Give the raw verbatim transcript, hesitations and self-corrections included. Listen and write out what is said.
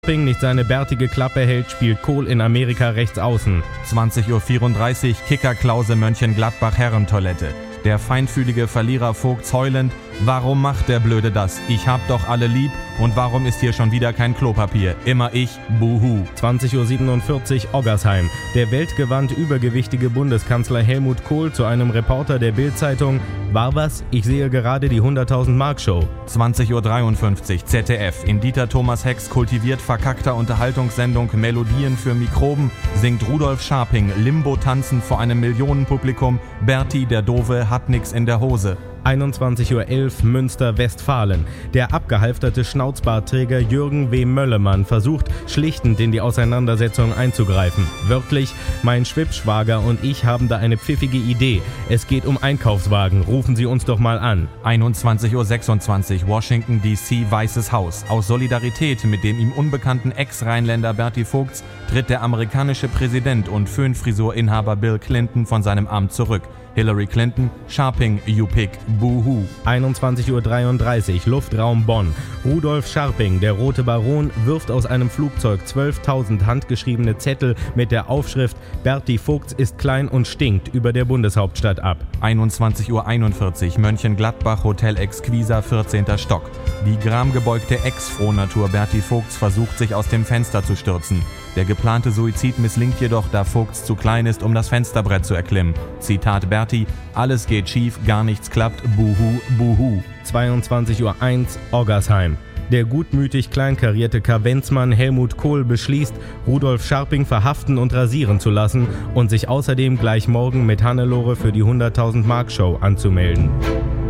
nicht seine bärtige Klappe hält, spielt Kohl in Amerika rechts außen. zwanzig Uhr vierunddreißig, Kicker Klause Mönchengladbach Herrentoilette. Der feinfühlige Verlierer Vogts heulend: Warum macht der Blöde das? Ich hab doch alle lieb und warum ist hier schon wieder kein Klopapier? Immer ich, buhu. zwanzig Uhr siebenundvierzig, Oggersheim. Der weltgewandt übergewichtige Bundeskanzler Helmut Kohl zu einem Reporter der Bild-Zeitung: War was? Ich sehe gerade die hunderttausend Mark Show. zwanzig Uhr dreiundfünfzig, Z D F. In Dieter Thomas Hecks kultiviert verkackter Unterhaltungssendung Melodien für Mikroben singt Rudolf Scharping Limbo tanzen vor einem Millionenpublikum. Berti, der Doofe, hat nix in der Hose. einundzwanzig Uhr elf, Münster-Westfalen. Der abgehalfterte Schnauzbartträger Jürgen W. Möllemann versucht schlichtend in die Auseinandersetzung einzugreifen. Wörtlich: Mein Schwibschwager und ich haben da eine pfiffige Idee. Es geht um Einkaufswagen. Rufen Sie uns doch mal an. einundzwanzig Uhr sechsundzwanzig, Washington D C, Weißes Haus. Aus Solidarität mit dem ihm unbekannten Ex-Rheinländer Berti Vogts tritt der amerikanische Präsident und Föhnfrisurinhaber Bill Clinton von seinem Amt zurück. Hillary Clinton: Scharping, you pick, buhu. einundzwanzig Uhr dreiunddreißig, Luftraum Bonn. Rudolf Scharping, der Rote Baron, wirft aus einem Flugzeug zwölftausend handgeschriebene Zettel mit der Aufschrift Berti Vogts ist klein und stinkt über der Bundeshauptstadt ab. einundzwanzig Uhr einundvierzig, Mönchengladbach, Hotel Exquisa, vierzehnter Stock. Die gramgebeugte Ex-Frohnatur Berti Vogts versucht, sich aus dem Fenster zu stürzen. Der geplante Suizid misslingt jedoch, da Vogts zu klein ist, um das Fensterbrett zu erklimmen. Zitat Berti: Alles geht schief, gar nichts klappt, buhu, buhu. zweiundzwanzig Uhr eins, Oggersheim. Der gutmütig kleinkarierte Kavenzmann Helmut Kohl beschließt, Rudolf Scharping verhaften und rasieren zu lassen und sich außerdem gleich morgen mit Hannelore für die hunderttausend Mark Show anzumelden.